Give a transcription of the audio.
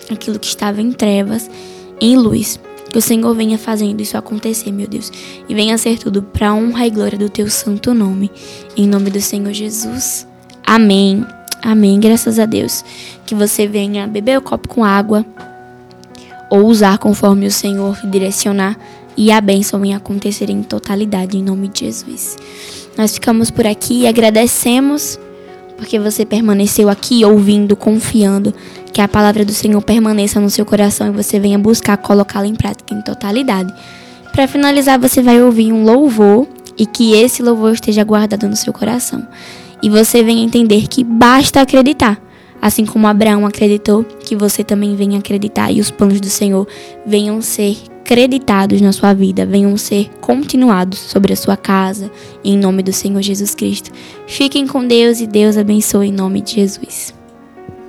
aquilo que estava em trevas, em luz. Que o Senhor venha fazendo isso acontecer, meu Deus. E venha ser tudo para a honra e glória do teu santo nome. Em nome do Senhor Jesus. Amém. Amém. Graças a Deus. Que você venha beber o copo com água. Ou usar conforme o Senhor direcionar. E a bênção venha acontecer em totalidade. Em nome de Jesus. Nós ficamos por aqui e agradecemos. Porque você permaneceu aqui ouvindo, confiando. Que a palavra do Senhor permaneça no seu coração e você venha buscar colocá-la em prática em totalidade. Para finalizar, você vai ouvir um louvor e que esse louvor esteja guardado no seu coração. E você venha entender que basta acreditar. Assim como Abraão acreditou, que você também venha acreditar e os planos do Senhor venham ser creditados na sua vida, venham ser continuados sobre a sua casa, em nome do Senhor Jesus Cristo. Fiquem com Deus e Deus abençoe em nome de Jesus.